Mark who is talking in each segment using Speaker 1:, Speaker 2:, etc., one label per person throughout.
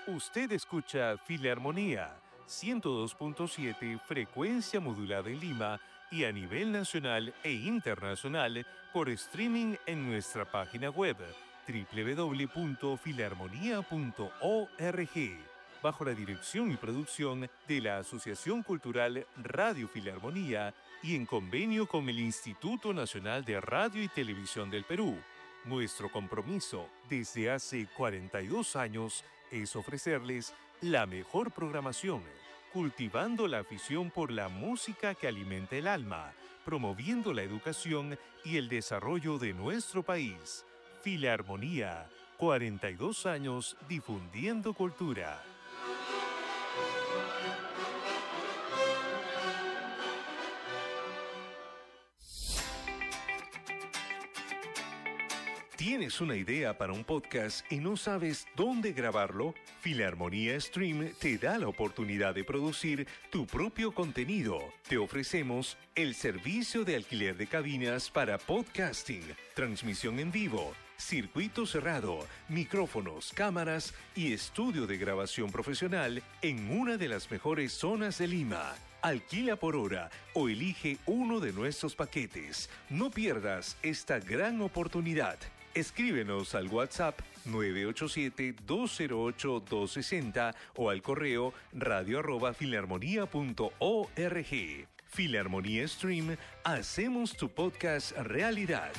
Speaker 1: Usted escucha Filarmonía, 102.7 frecuencia modulada en Lima y a nivel nacional e internacional por streaming en nuestra página web www.filarmonía.org, bajo la dirección y producción de la Asociación Cultural Radio Filarmonía y en convenio con el Instituto Nacional de Radio y Televisión del Perú. Nuestro compromiso desde hace 42 años es ofrecerles la mejor programación, cultivando la afición por la música que alimenta el alma, promoviendo la educación y el desarrollo de nuestro país. Filarmonía, 42 años difundiendo cultura. ¿Tienes una idea para un podcast y no sabes dónde grabarlo? Filarmonía Stream te da la oportunidad de producir tu propio contenido. Te ofrecemos el servicio de alquiler de cabinas para podcasting, transmisión en vivo, circuito cerrado, micrófonos, cámaras y estudio de grabación profesional en una de las mejores zonas de Lima. Alquila por hora o elige uno de nuestros paquetes. No pierdas esta gran oportunidad. Escríbenos al WhatsApp 987-208-260 o al correo radio@filarmonía.org. Filarmonía Stream, hacemos tu podcast realidad.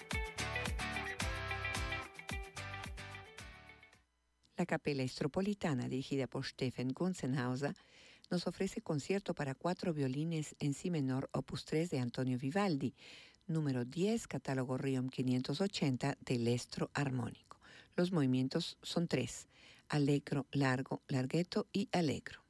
Speaker 2: La Capella Estropolitana, dirigida por Stefan Gunzenhauser, nos ofrece concierto para 4 violines en si menor, opus 3 de Antonio Vivaldi, número 10, catálogo Riom 580 del estro armónico. Los movimientos son 3, allegro, largo, larghetto y allegro.